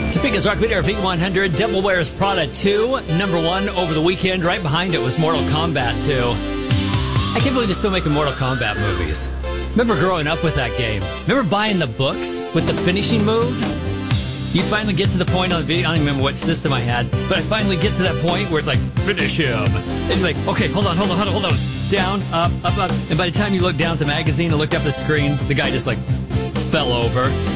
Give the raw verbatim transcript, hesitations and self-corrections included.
Topeka's Rock Leader, V one hundred, Devil Wears Prada two, number one over the weekend. Right behind it was Mortal Kombat two. I can't believe they're still making Mortal Kombat movies. Remember growing up with that game? Remember buying the books with the finishing moves? You finally get to the point on the video, I don't even remember what system I had, but I finally get to that point where it's like, finish him. It's like, okay, hold on, hold on, hold on, hold on. Down, up, up, up. And by the time you look down at the magazine and looked up the screen, the guy just like fell over.